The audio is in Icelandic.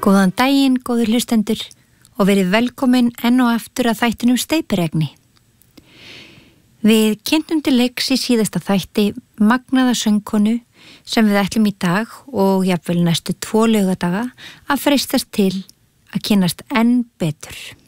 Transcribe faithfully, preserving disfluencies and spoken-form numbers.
Góðan daginn, góður hlustendur, og verið velkomin enn og aftur að þættinum steypiregni. Við kynntum til leiks í síðasta þætti magnaða söngkonu sem við ætlum í dag og jafnvel næstu tvo laugadaga að freistast til að kynnast enn betur.